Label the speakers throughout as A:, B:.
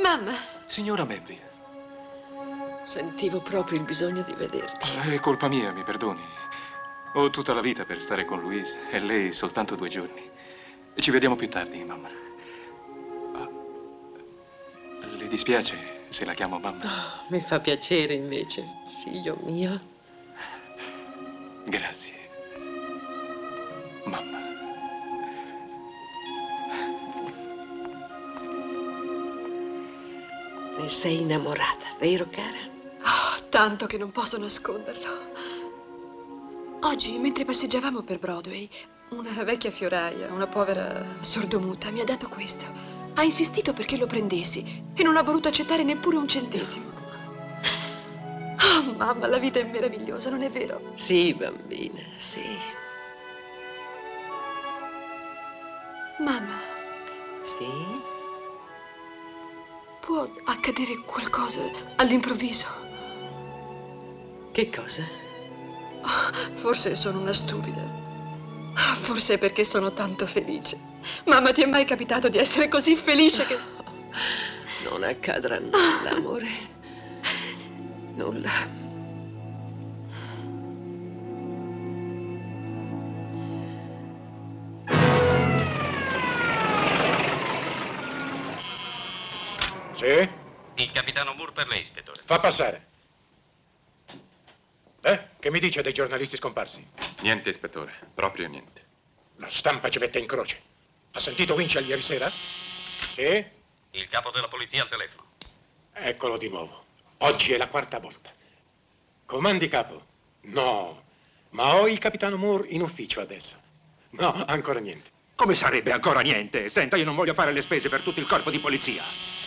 A: Mamma.
B: Signora Melvin.
A: Sentivo proprio il bisogno di vederti.
B: È colpa mia, mi perdoni. Ho tutta la vita per stare con Louise e lei soltanto 2 giorni. Ci vediamo più tardi, mamma. Ah, le dispiace se la chiamo mamma?
A: Oh, mi fa piacere invece, figlio mio.
B: Grazie. Mamma.
A: Ne sei innamorata, vero cara?
C: Oh, tanto che non posso nasconderlo. Oggi, mentre passeggiavamo per Broadway, una vecchia fioraia, una povera sordomuta, mi ha dato questo. Ha insistito perché lo prendessi e non ha voluto accettare neppure un centesimo. Oh, mamma, la vita è meravigliosa, non è vero?
A: Sì, bambina, sì.
C: Mamma,
A: Sì?
C: può accadere qualcosa all'improvviso?
A: Che cosa?
C: Oh, forse sono una stupida. Forse è perché sono tanto felice. Mamma, ti è mai capitato di essere così felice che...
A: Non accadrà nulla, amore. Nulla.
D: Sì?
E: Il capitano Moore per lei, ispettore.
D: Fa passare. Che mi dice dei giornalisti scomparsi?
B: Niente, ispettore. Proprio niente.
D: La stampa ci mette in croce. Ha sentito Winchell ieri sera? Sì?
E: Il capo della polizia al telefono.
D: Eccolo di nuovo. Oggi è la 4ª volta. Comandi, capo? No, ma ho il capitano Moore in ufficio adesso. No, ancora niente.
F: Come sarebbe ancora niente? Senta, io non voglio fare le spese per tutto il corpo di polizia.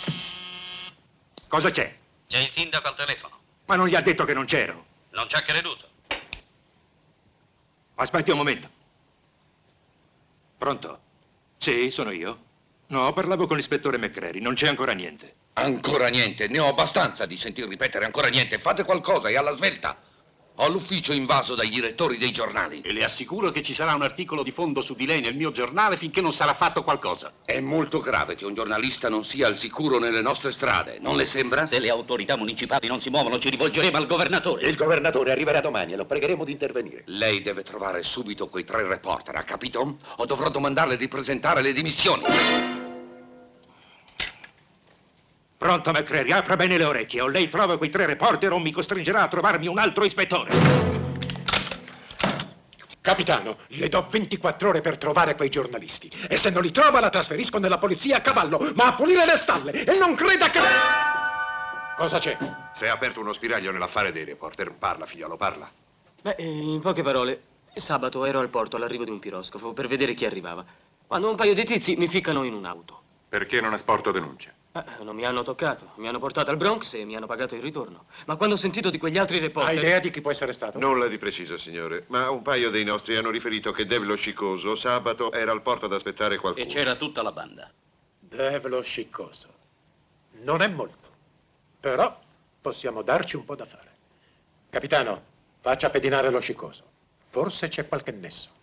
F: Cosa c'è?
E: C'è il sindaco al telefono.
F: Ma non gli ha detto che non c'ero.
E: Non ci ha creduto.
F: Aspetti un momento. Pronto? Sì, sono io. No, parlavo con l'ispettore McCreary, non c'è ancora niente.
G: Ancora niente, ne ho abbastanza di sentir ripetere ancora niente. Fate qualcosa e alla svelta. Ho l'ufficio invaso dai direttori dei giornali.
F: E le assicuro che ci sarà un articolo di fondo su di lei nel mio giornale finché non sarà fatto qualcosa.
G: È molto grave che un giornalista non sia al sicuro nelle nostre strade, non le sembra?
E: Se le autorità municipali non si muovono, ci rivolgeremo al governatore.
F: Il governatore arriverà domani e lo pregheremo di intervenire.
G: Lei deve trovare subito quei 3 reporter, ha capito? O dovrò domandarle di presentare le dimissioni.
F: Pronto, McCreary, apra bene le orecchie. O lei trova quei 3 reporter o mi costringerà a trovarmi un altro ispettore.
D: Capitano, le do 24 ore per trovare quei giornalisti. E se non li trova la trasferisco nella polizia a cavallo, ma a pulire le stalle. E non creda che... Cosa c'è?
F: Si è aperto uno spiraglio nell'affare dei reporter. Parla, figliolo, parla.
H: Beh, in poche parole, sabato ero al porto all'arrivo di un piroscafo per vedere chi arrivava, quando un paio di tizi mi ficcano in un'auto.
B: Perché non esporto denuncia?
H: Non mi hanno toccato, mi hanno portato al Bronx e mi hanno pagato il ritorno. Ma quando ho sentito di quegli altri
D: Hai
H: reporter...
D: idea di chi può essere stato?
I: Nulla di preciso, signore, ma un paio dei nostri hanno riferito che Dave lo Sciccoso sabato era al porto ad aspettare qualcuno.
E: E c'era tutta la banda.
D: Dave lo Sciccoso. Non è molto, però possiamo darci un po' da fare. Capitano, faccia pedinare lo Sciccoso. Forse c'è qualche nesso.